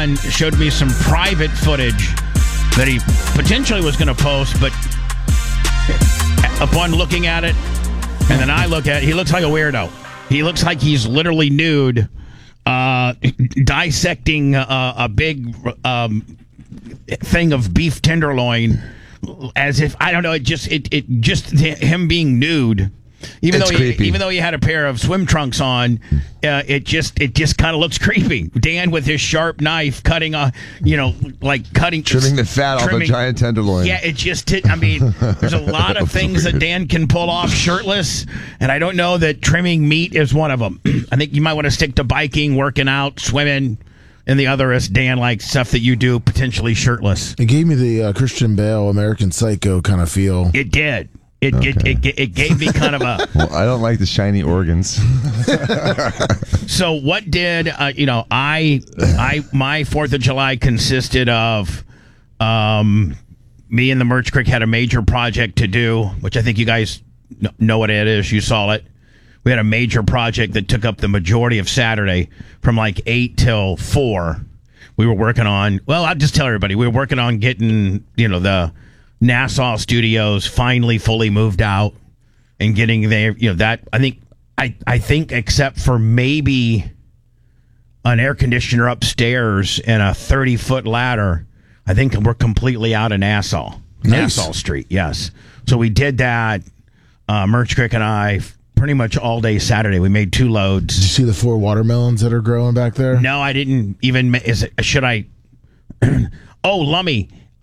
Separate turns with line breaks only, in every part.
Dan showed me some private footage that he potentially was going to post, but upon looking at it, and then I look at it, he looks like a weirdo. He looks like he's literally nude, dissecting a big thing of beef tenderloin, as if, I don't know, it just him being nude. Even though he had a pair of swim trunks on, it just kind of looks creepy. Dan with his sharp knife cutting trimming
the fat off a giant tenderloin.
Yeah, there's a lot of things that Dan can pull off shirtless, and I don't know that trimming meat is one of them. I think you might want to stick to biking, working out, swimming, and the other is Dan, like stuff that you do potentially shirtless.
It gave me the Christian Bale, American Psycho kind of feel.
It did. It gave me kind of a...
Well, I don't like the shiny organs.
So what did, my 4th of July consisted of me and the Merch Creek had a major project to do, which I think you guys know what it is. You saw it. We had a major project that took up the majority of Saturday from like 8 till 4. We were working on, well, I'll just tell everybody, we were working on getting, the Nassau studios finally fully moved out and getting there. That I think except for maybe an air conditioner upstairs and a 30-foot ladder, I think we're completely out of Nassau.
Nice.
Nassau Street, yes. So we did that. Merch Creek and I pretty much all day Saturday. We made 2 loads.
Did you see the 4 watermelons that are growing back there?
No, I didn't even. Should I? Oh, Lummy.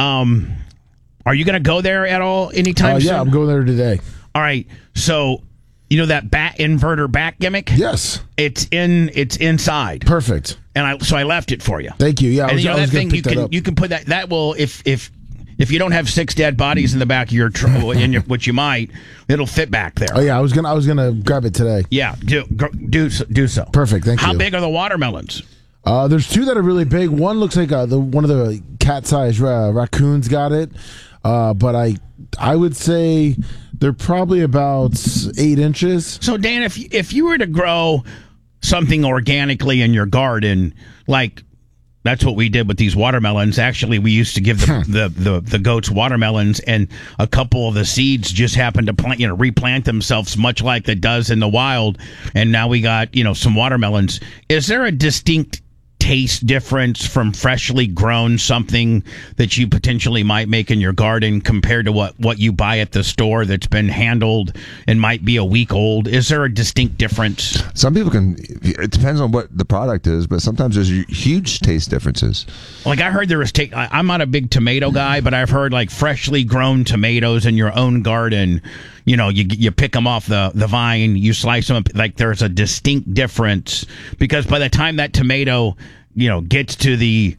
Are you going to go there at all anytime soon?
Yeah, I'm going there today.
All right. So, that inverter back gimmick?
Yes.
It's inside.
Perfect.
And I left it for you.
Thank you. Yeah,
and
that thing
you can put that will if you don't have 6 dead bodies in the back of your which you might, it'll fit back there.
Oh yeah, I was gonna grab it today.
Yeah, do so.
Perfect. Thank you.
How big are the watermelons?
There's 2 that are really big. One looks like one of the cat-sized raccoons got it. But I would say they're probably about 8 inches.
So Dan, if you were to grow something organically in your garden, like that's what we did with these watermelons. Actually, we used to give the goats watermelons, and a couple of the seeds just happened to replant themselves, much like it does in the wild. And now we got some watermelons. Is there a distinct taste difference from freshly grown something that you potentially might make in your garden compared to what you buy at the store that's been handled and might be a week old? Is there a distinct difference?
Some people it depends on what the product is, but sometimes there's huge taste differences.
Like I heard there was I'm not a big tomato guy, but I've heard like freshly grown tomatoes in your own garden, you pick them off the vine, you slice them up, like there's a distinct difference, because by the time that tomato gets to the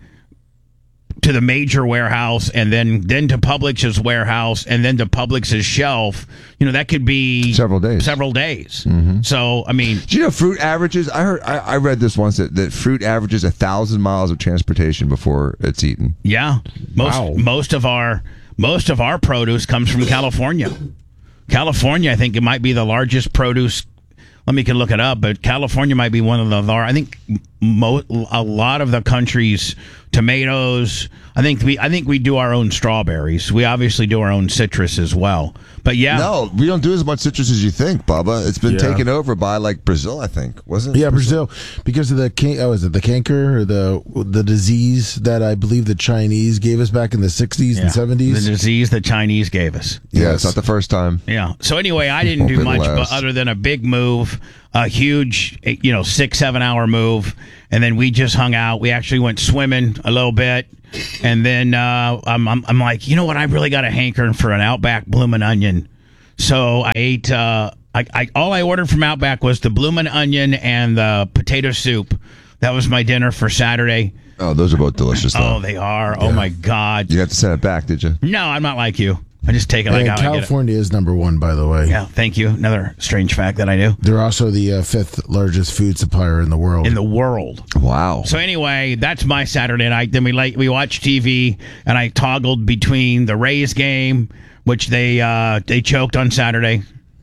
major warehouse and then to Publix's warehouse and then to Publix's shelf, that could be several days. Mm-hmm. So
do fruit averages? I read this once that fruit averages 1,000 miles of transportation before it's eaten.
Yeah. Most of our produce comes from California. California, I think it might be the largest produce. We can look it up, but California might be one of the large. I think a lot of the country's tomatoes. I think we do our own strawberries. We obviously do our own citrus as well. But yeah,
no, we don't do as much citrus as you think, Bubba. It's been taken over by like Brazil, I think, wasn't it?
Yeah, Brazil, because of the the canker or the disease that I believe the Chinese gave us back in the 60s and 70s.
The disease that Chinese gave us.
Yeah, it's not the first time.
Yeah. So anyway, I didn't do much, but other than a big move, a huge 6-7 hour move, and then we just hung out. We actually went swimming a little bit. And then I'm like, what? I really got a hankering for an Outback bloomin' onion. So I ate. All I ordered from Outback was the bloomin' onion and the potato soup. That was my dinner for Saturday.
Oh, those are both delicious, though.
Oh, they are. Yeah. Oh my God!
You have to send it back, did you?
No, I'm not like you. I just take it like how
California is number 1, by the way.
Yeah, thank you. Another strange fact that I knew.
They're also the 5th largest food supplier in the world.
Wow.
So anyway, that's my Saturday night. Then we watched TV, and I toggled between the Rays game, which they choked on Saturday.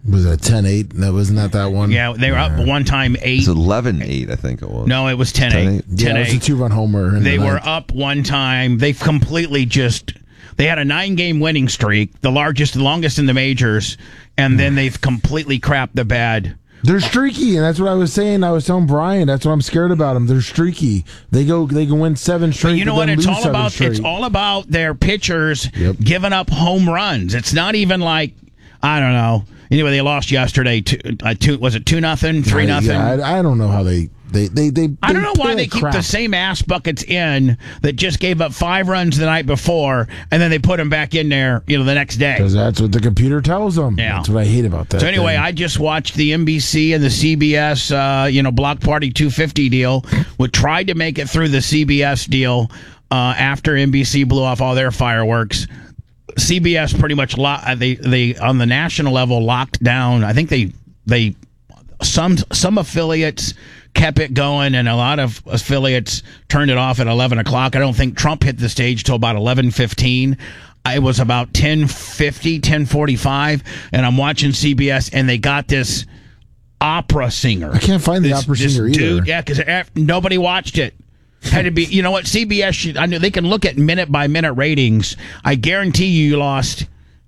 Was that 10-8? That wasn't that one?
Yeah, they were up one time 8.
It's 11-8, I think it was.
No, it was 10-8.
10-8.
Yeah, it was a 2-run homer.
They were up one time. They've completely they had a 9-game winning streak, the longest in the majors, and then they've completely crapped the bed.
They're streaky, and that's what I was saying. I was telling Brian, that's what I'm scared about them. They're streaky. They can win 7 straight.
But you know what?
It's all
about.
Straight.
It's all about their pitchers giving up home runs. It's not even like, I don't know. Anyway, they lost yesterday. Was it 2-0, 3-0?
Yeah, I don't know how they I
don't know why they keep the same ass buckets in that just gave up 5 runs the night before, and then they put them back in there, the next day.
Because that's what the computer tells them.
Yeah.
That's what I hate about that.
So anyway,
thing.
I just watched the NBC and the CBS, Block Party 250 deal. We tried to make it through the CBS deal after NBC blew off all their fireworks. CBS pretty much they on the national level locked down. I think they some affiliates kept it going, and a lot of affiliates turned it off at 11 o'clock. I don't think Trump hit the stage till about 11:15. It was about 10:50, 10:45, and I'm watching CBS, and they got this opera singer.
I can't find the opera singer either.
Dude, yeah, because nobody watched it. Had to be, CBS should. I know they can look at minute by minute ratings. I guarantee you lost.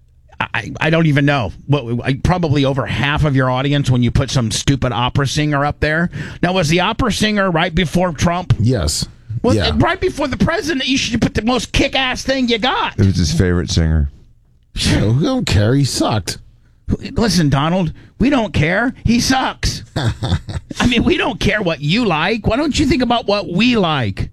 I don't even know. Probably over half of your audience when you put some stupid opera singer up there. Now, was the opera singer right before Trump?
Yes.
Well,
yeah.
Right before the president, you should put the most kick-ass thing you got.
It was his favorite singer.
We don't care. He sucked.
Listen, Donald, we don't care. He sucks. I mean, we don't care what you like. Why don't you think about what we like?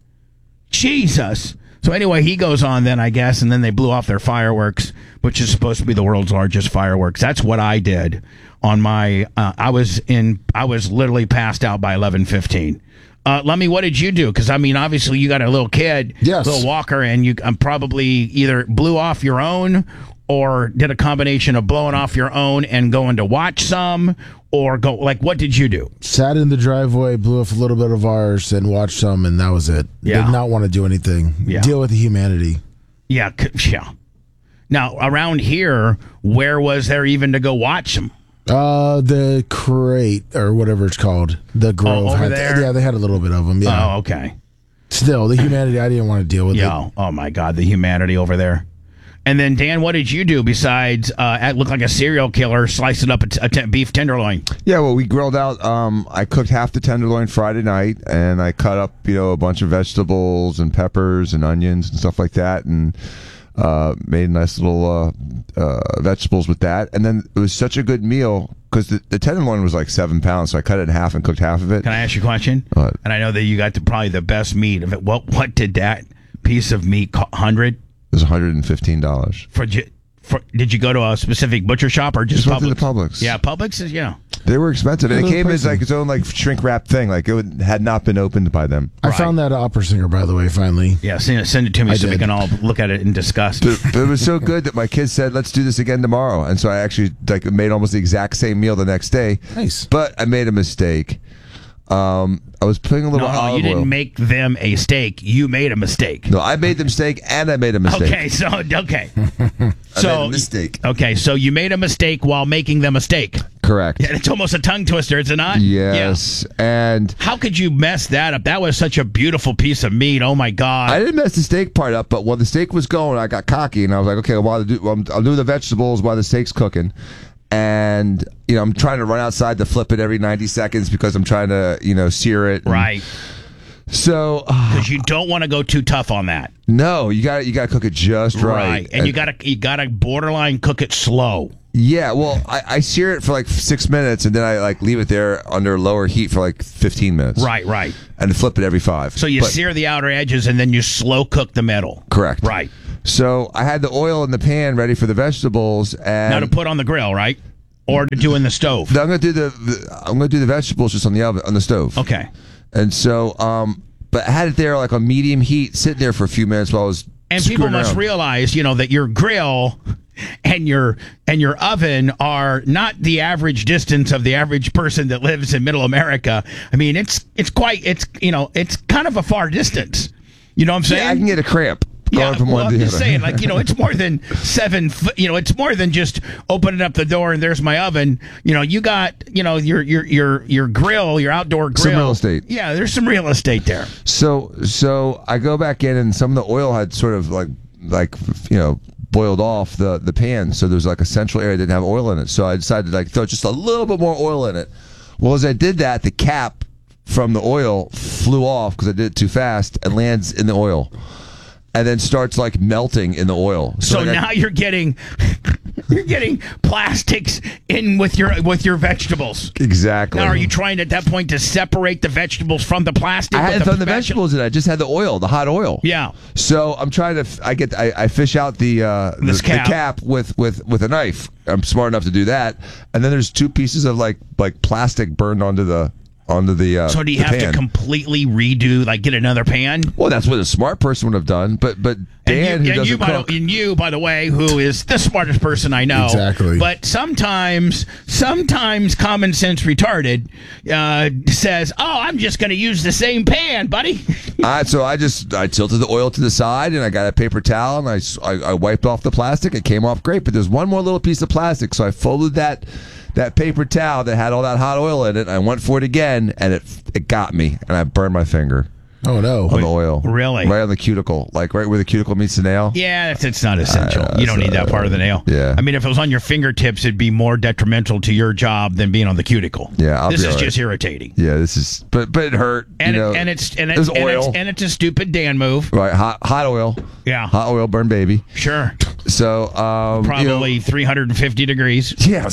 Jesus. So anyway, he goes on then, I guess, and then they blew off their fireworks, which is supposed to be the world's largest fireworks. That's what I did on my. I was literally passed out by 11:15. Lummy, what did you do? Because I mean, obviously, you got a little kid,
yes,
little walker, and you probably either blew off your own or did a combination of blowing off your own and going to watch some, or go what did you do?
Sat in the driveway, blew off a little bit of ours, and watched some, and that was it.
Yeah.
Did not want to do anything.
Yeah.
Deal with the humanity.
Yeah. Now around here, where was there even to go watch them?
The crate or whatever it's called, the Grove.
Over there?
They had a little bit of them. Yeah.
Oh, okay.
Still, the humanity. I didn't want to deal with it.
Oh my God, the humanity over there. And then, Dan, what did you do besides look like a serial killer slicing up a beef tenderloin?
Yeah, well, we grilled out. I cooked half the tenderloin Friday night, and I cut up, a bunch of vegetables and peppers and onions and stuff like that, and made a nice little vegetables with that. And then it was such a good meal because the tenderloin was like 7 pounds, so I cut it in half and cooked half of it.
Can I ask you a question?
What?
And I know that you got probably the best meat of it. What did that piece of meat cost? 100?
It was $115.
Did you go to a specific butcher shop or just
went to
Publix?
the Publix.
Yeah, Publix is,
They were expensive, and it came as like its own shrink wrap thing. Like it had not been opened by them.
I found that opera singer, by the way, finally.
Yeah, send it to me so we can all look at it in disgust.
But it was so good that my kids said, "Let's do this again tomorrow." And so I actually made almost the exact same meal the next day.
Nice.
But I made a mistake. I was putting a little olive oil.
You didn't make them a steak. You made a mistake.
No, I made them steak, and I made a mistake.
Okay, so
I made a mistake.
Okay, so you made a mistake while making them a steak.
Correct.
Yeah, it's almost a tongue twister, is it not?
Yes. Yeah. And
how could you mess that up? That was such a beautiful piece of meat. Oh my God!
I didn't mess the steak part up, but while the steak was going, I got cocky, and I was like, okay, I'll do the vegetables while the steak's cooking. And I'm trying to run outside to flip it every 90 seconds because I'm trying to sear it.
Right.
So
because you don't want to go too tough on that.
No, you got to cook it just right.
And you got to borderline cook it slow.
Yeah, well, I sear it for 6 minutes, and then I leave it there under lower heat for 15 minutes.
Right.
And flip it every 5.
So you sear the outer edges, and then you slow cook the middle.
Correct.
Right.
So I had the oil in the pan ready for the vegetables, and
now to put on the grill, right? Or to do in the stove.
No, I'm gonna do the vegetables just on the stove.
Okay.
And so, but I had it there on medium heat, sitting there for a few minutes while I was.
And people must realize, that your grill and your oven are not the average distance of the average person that lives in Middle America. I mean, it's kind of a far distance. You know what I'm saying?
Yeah, I can get a cramp. going from one
I'm
to the
just
other.
saying, like, it's more than 7 foot. It's more than just opening up the door and there's my oven. You got, your grill, your outdoor grill.
Some real estate.
Yeah, there's some real estate there.
So I go back in, and some of the oil had sort of like boiled off the pan. So there's like a central area that didn't have oil in it. So I decided to like throw just a little bit more oil in it. Well, as I did that, the cap from the oil flew off because I did it too fast and lands in the oil, and then starts like melting in the oil.
So
like
now you're getting plastics in with your vegetables.
Exactly.
Now, are you trying at that point to separate the vegetables from the plastic?
I hadn't thrown the vegetables in. I just had the oil, the hot oil.
Yeah.
So I'm trying to. I fish out the cap with a knife. I'm smart enough to do that. And then there's 2 pieces of like plastic burned onto the.
So do you have to completely redo, like get another pan?
Well, that's what a smart person would have done. But Dan, who doesn't cook,
and you, by the way, who is the smartest person I know,
exactly.
But sometimes common sense retarded says, "Oh, I'm just going to use the same pan, buddy."
So I tilted the oil to the side, and I got a paper towel, and I wiped off the plastic. It came off great, but there's one more little piece of plastic, so I folded that paper towel that had all that hot oil in it. I went for it again, and it got me, and I burned my finger.
Oh no!
On the oil,
really?
Right on the cuticle, like right where the cuticle meets the nail.
Yeah, it's not essential. You don't need that part of the nail.
Yeah.
I mean, if it was on your fingertips, it'd be more detrimental to your job than being on the cuticle.
Yeah,
this is just irritating.
Yeah, this is, but it hurt.
And it's oil, and it's a stupid Dan move.
Right, hot oil.
Yeah,
hot oil, burn baby.
Sure.
So
probably 350 degrees.
Yeah,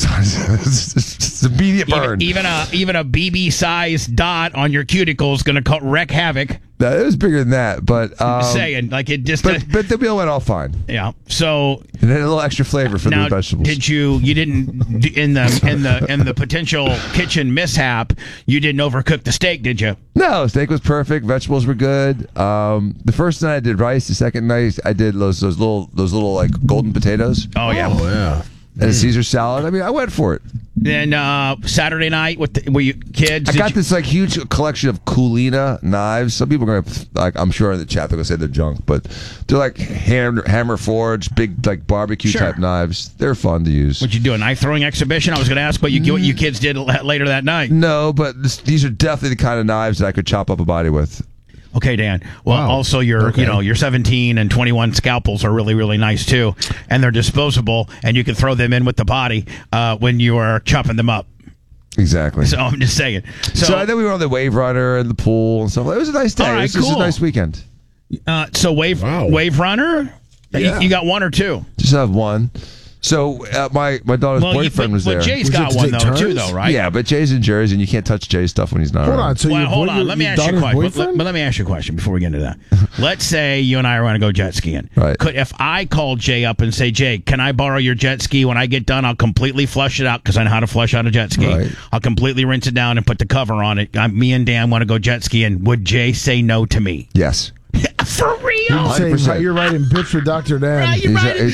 it's immediate burn.
Even a BB sized dot on your cuticle is going to wreak havoc.
It was bigger than that, but
I'm saying, like, it just.
But the meal went all fine.
Yeah. So.
And then a little extra flavor for
now,
the vegetables.
You didn't in the potential kitchen mishap? You didn't overcook the steak, did you?
No, steak was perfect. Vegetables were good. The first night I did rice. The second night I did those little like golden potatoes.
Oh yeah.
Oh yeah.
And a Caesar salad. I mean, I went for it.
Then Saturday night, were you kids?
I got this like huge collection of Kulina knives. Some people are gonna like. I'm sure in the chat they're gonna say they're junk, but they're like hammer forged, big like barbecue type knives. They're fun to use.
Would you do a knife throwing exhibition? I was gonna ask what you kids did later that night.
No, but these are definitely the kind of knives that I could chop up a body with.
Okay, Dan. Well, also your 17 and 21 scalpels are really, really nice too, and they're disposable, and you can throw them in with the body when you are chopping them up.
Exactly.
So I'm just saying.
So then we were on the Wave Runner and the pool and stuff. It was a nice day.
All right,
it was just a nice weekend.
So Wave Runner, you got 1 or 2?
Just have 1. So my daughter's boyfriend was there.
But Jay's got one too, though, right?
Yeah, but Jay's in Jersey, and you can't touch Jay's stuff when he's not around.
Hold on. Let me ask you a question. But let me ask you a question before we get into that. Let's say you and I are going to go jet skiing.
Right.
If I call Jay up and say, Jay, can I borrow your jet ski? When I get done, I'll completely flush it out because I know how to flush out a jet ski.
Right.
I'll completely rinse it down and put the cover on it. Me and Dan want to go jet skiing. Would Jay say no to me?
Yes.
For real?
You're writing bitch for Dr. Dan.
Right,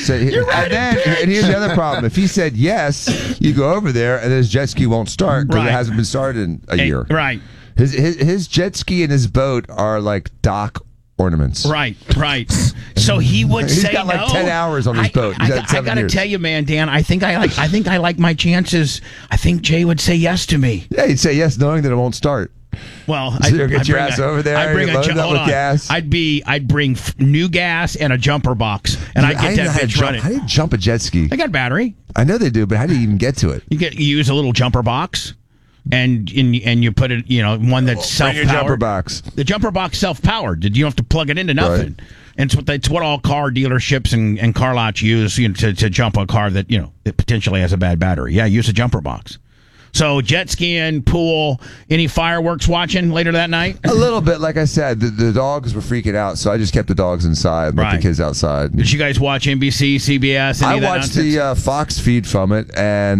and here's the other problem. If he said yes, you go over there, and his jet ski won't start because it hasn't been started in a year.
Right.
His jet ski and his boat are like dock ornaments.
Right. So he would say no.
He's got like 10 hours on his boat.
I got to tell you, man, Dan, I think I like my chances. I think Jay would say yes to me.
Yeah, he'd say yes knowing that it won't start.
Well,
so you'll get your ass over there.
I'd bring gas. I'd bring new gas and a jumper box, and I'd get that bitch running.
How do you jump a jet ski?
They got battery.
I know they do, but how do you even get to it?
You use a little jumper box, and you put it, one that's self-powered.
Jumper box.
The jumper box self-powered. You don't have to plug it into nothing. Right. And it's what all car dealerships and car lots use to jump a car that that potentially has a bad battery. Yeah, use a jumper box. So jet skiing, pool, any fireworks watching later that night?
A little bit. Like I said, the dogs were freaking out, so I just kept the dogs inside, let the kids outside.
Did you guys watch NBC, CBS?
I watched the Fox feed from it, and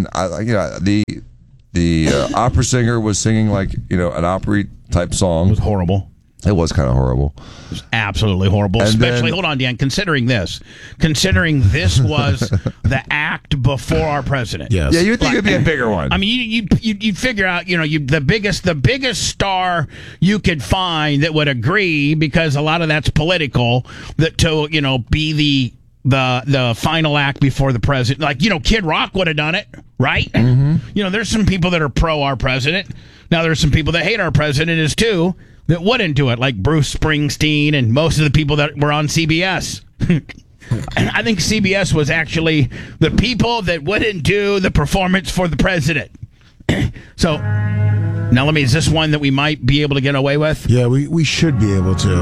the opera singer was singing like an opera type song.
It was horrible.
It was kind of horrible.
Absolutely horrible.
And
Especially,
then-
hold on, Dan, considering this was the act before our president.
Yes.
Yeah, you would think it'd be a bigger one.
I mean, you'd figure out, the biggest star you could find that would agree, because a lot of that's political, that to, be the final act before the president. Like, Kid Rock would have done it, right? Mm-hmm. There's some people that are pro our president. Now, there's some people that hate our president as too, that wouldn't do it, like Bruce Springsteen and most of the people that were on CBS. I think CBS was actually the people that wouldn't do the performance for the president. So, now is this one that we might be able to get away with?
Yeah, we should be able to.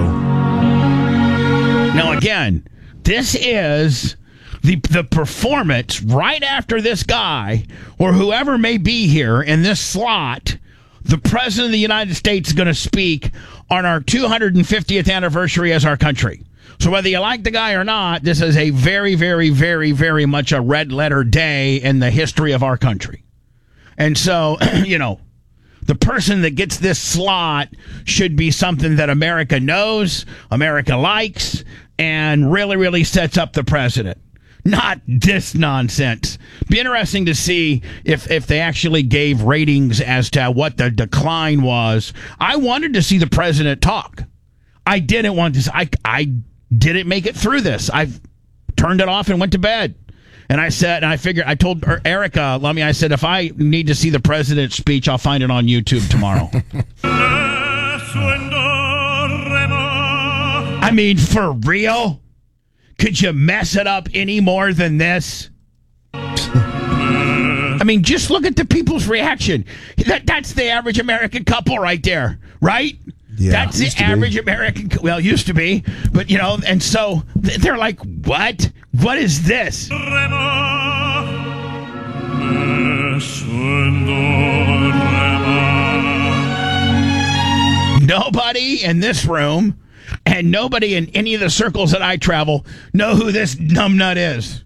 Now, again, this is the performance right after this guy, or whoever may be here in this slot. The President of the United States is going to speak on our 250th anniversary as our country. So whether you like the guy or not, this is a very, very, very, very much a red letter day in the history of our country. And so, the person that gets this slot should be something that America knows, America likes, and really, really sets up the president. Not this nonsense. Be interesting to see if they actually gave ratings as to what the decline was. I wanted to see the president talk. I didn't want to. I didn't make it through this. I turned it off and went to bed. And I told Erica, I said, if I need to see the president's speech, I'll find it on YouTube tomorrow. I mean, for real? Could you mess it up any more than this? I mean, just look at the people's reaction. That's the average American couple right there, right?
Yeah,
that's the average American. Well, used to be, but and so they're like, "What? What is this?" Nobody in this room, and nobody in any of the circles that I travel, know who this numbnut is.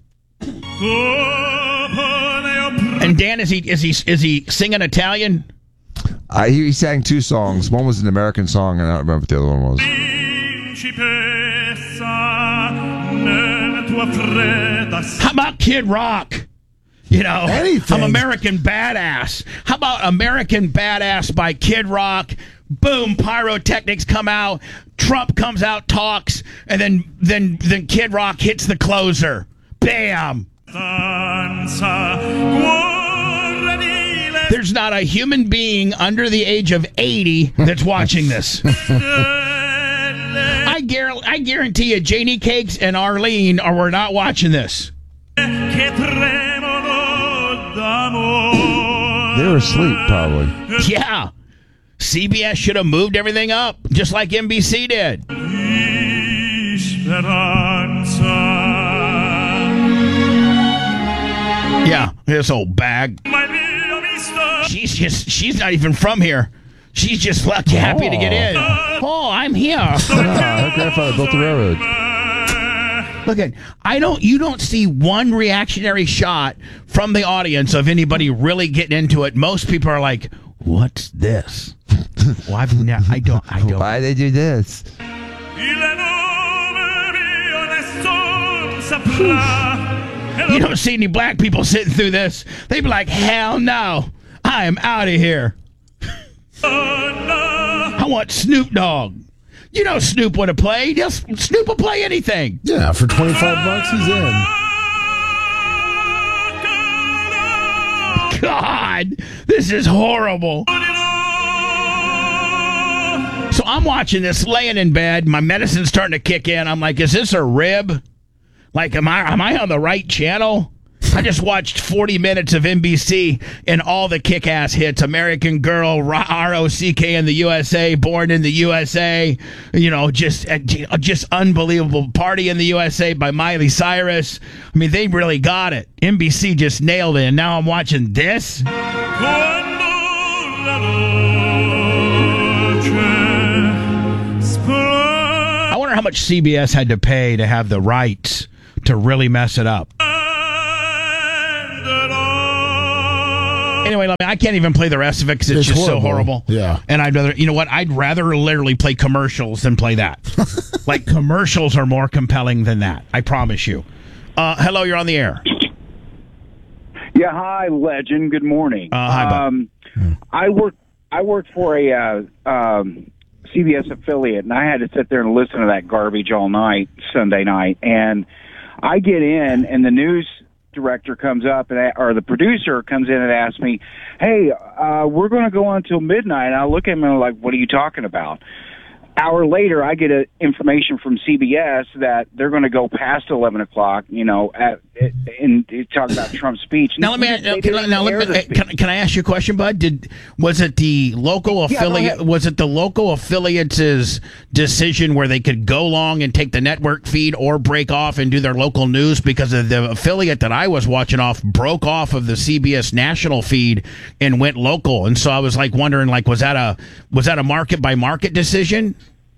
And Dan, is he singing Italian?
He sang two songs. One was an American song, and I don't remember what the other one was.
How about Kid Rock?
Anything.
I'm American Badass. How about American Badass by Kid Rock? Boom, pyrotechnics come out. Trump comes out, talks, and then Kid Rock hits the closer. Bam. There's not a human being under the age of 80 that's watching this. I guarantee you, Janie Cakes and Arlene were not watching this.
They were asleep, probably.
Yeah. CBS should have moved everything up, just like NBC did. Yeah, this old bag. She's not even from here. She's just happy to get in. Oh, I'm here.
Her grandfather built the railroad.
Look at, you don't see one reactionary shot from the audience of anybody really getting into it. Most people are like, "What's this?" Well, I don't.
Why they do this?
You don't see any black people sitting through this. They'd be like, "Hell no, I am out of here." I want Snoop Dogg. Snoop would have played. Snoop will play anything.
Yeah, for $25 he's in.
God, this is horrible. So I'm watching this, laying in bed. My medicine's starting to kick in. I'm like, is this a rib? Like, am I on the right channel? I just watched 40 minutes of NBC and all the kick-ass hits. American Girl, R-O-C-K in the USA, Born in the USA, just unbelievable. Party in the USA by Miley Cyrus. I mean, they really got it. NBC just nailed it, and now I'm watching this. I wonder how much CBS had to pay to have the rights to really mess it up. Anyway, I can't even play the rest of it because it's just so horrible.
Yeah.
And I'd rather literally play commercials than play that. Like, commercials are more compelling than that. I promise you. Hello, you're on the air.
Yeah, hi, legend. Good morning.
Hi, Bob.
I work for a CBS affiliate, and I had to sit there and listen to that garbage all night, Sunday night. And I get in, and the news director comes up, or the producer comes in and asks me, "Hey, we're going to go on until midnight." And I look at him and I'm like, "What are you talking about?" Hour later, I get information from CBS that they're going to go past 11 o'clock, and talk about Trump's speech.
Now, can I ask you a question, Bud? Was it the local affiliate? Was it the local affiliates' decision where they could go long and take the network feed or break off and do their local news? Because of the affiliate that I was watching broke off of the CBS national feed and went local, and so I was wondering, was that a market by market decision?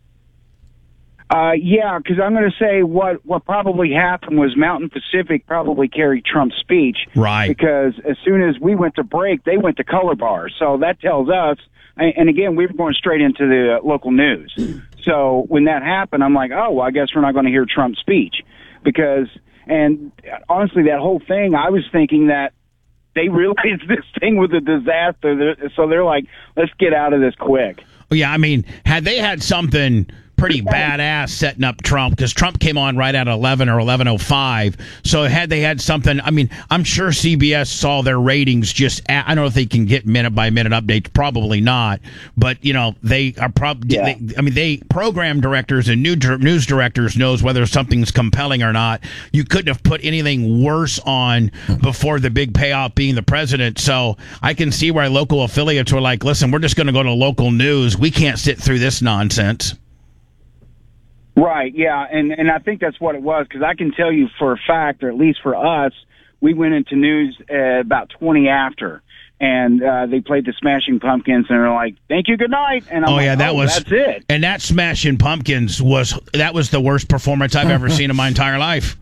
Yeah, because I'm going to say what probably happened was Mountain Pacific probably carried Trump's speech.
Right.
Because as soon as we went to break, they went to color bar. So that tells us, and again, we were going straight into the local news. So when that happened, I'm like, oh, well, I guess we're not going to hear Trump's speech. And honestly, that whole thing, I was thinking that they realized this thing was a disaster. So they're like, let's get out of this quick.
Yeah, had they had something pretty badass setting up Trump, because Trump came on right at 11 or 11:05. So had they had something, I'm sure CBS saw their ratings I don't know if they can get minute by minute updates, probably not. But they are they program directors and news directors knows whether something's compelling or not. You couldn't have put anything worse on before the big payoff being the president. So I can see why local affiliates were like, listen, we're just going to go to local news. We can't sit through this nonsense.
Right, yeah, and I think that's what it was, because I can tell you for a fact, or at least for us, we went into news about 20 after, and they played the Smashing Pumpkins, and they're like, "Thank you, good night," and I'm that's it.
And that Smashing Pumpkins was the worst performance I've ever seen in my entire life.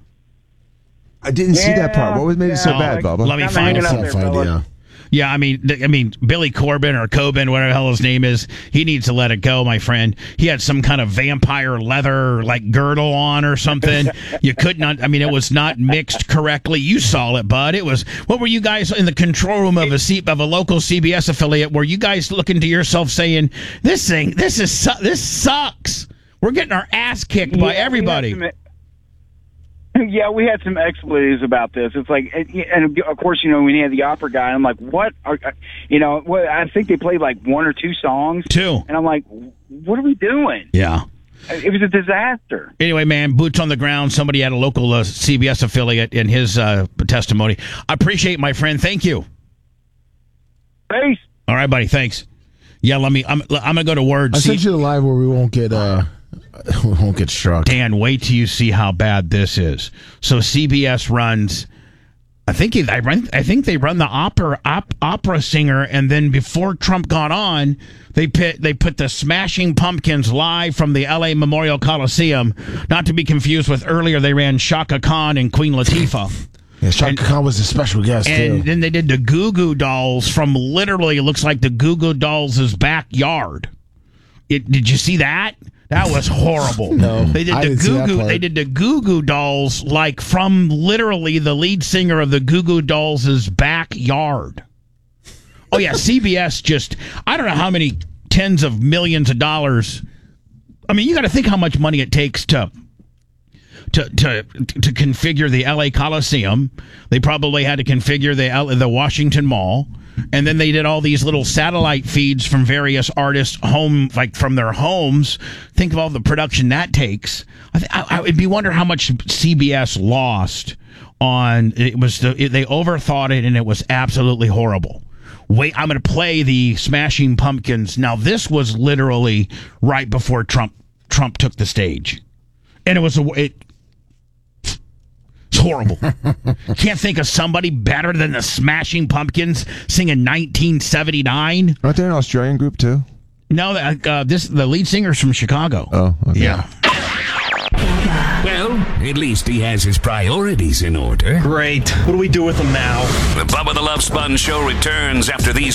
I didn't see that part. What made it so bad, Bubba?
Let me find it. Yeah, Billy Corbin or Coben, whatever the hell his name is, he needs to let it go, my friend. He had some kind of vampire leather girdle on or something. You could not. It was not mixed correctly. You saw it, bud. It was. What were you guys in the control room of a local CBS affiliate? Were you guys looking to yourself saying, "This sucks. We're getting our ass kicked by everybody."
Yeah, we had some expletives about this. It's like, and of course, when you had the opera guy, I'm like, what? I think they played one or two songs.
Two.
And I'm like, what are we doing?
Yeah.
It was a disaster.
Anyway, man, boots on the ground. Somebody had a local CBS affiliate in his testimony. I appreciate it, my friend. Thank you.
Peace.
All right, buddy. Thanks. Yeah, I'm gonna go to Word.
I sent you the live where we won't get we won't get struck.
Dan, wait till you see how bad this is. So CBS runs. I think they run the opera singer, and then before Trump got on, they put the Smashing Pumpkins live from the L.A. Memorial Coliseum. Not to be confused with earlier, they ran Chaka Khan and Queen Latifah.
Yeah, Chaka Khan was a special guest,
and then they did the Goo Goo Dolls from literally, it looks like the Goo Goo Dolls' backyard. Did you see that? That was horrible.
No,
they did the Goo Goo Dolls from literally the lead singer of the Goo Goo Dolls' backyard. Oh yeah, CBS I don't know how many tens of millions of dollars. You got to think how much money it takes to configure the LA Coliseum. They probably had to configure the Washington Mall. And then they did all these little satellite feeds from various artists from their homes. Think of all the production that takes. I would wonder how much CBS lost on it. They overthought it, and it was absolutely horrible. Wait, I'm going to play the Smashing Pumpkins. Now, this was literally right before Trump took the stage, and it's horrible. Can't think of somebody better than the Smashing Pumpkins singing 1979.
Aren't they an Australian group too?
No, the lead singer's from Chicago.
Oh, okay.
Yeah.
Well, At least he has his priorities in order.
Great. What do we do with them now?
The Bubba the Love Sponge Show returns after these